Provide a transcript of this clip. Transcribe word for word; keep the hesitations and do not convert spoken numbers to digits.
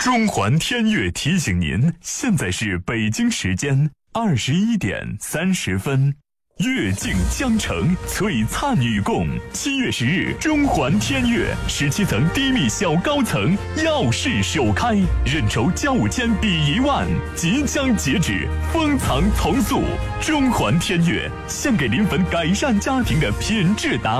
中环天悦提醒您，现在是北京时间二十一点三十分。阅尽江城，璀璨与共。七月十日，中环天悦十七层低密小高层耀世首开，认筹交五千抵一万，即将截止，封藏从速。中环天悦献给临汾改善家庭的品质答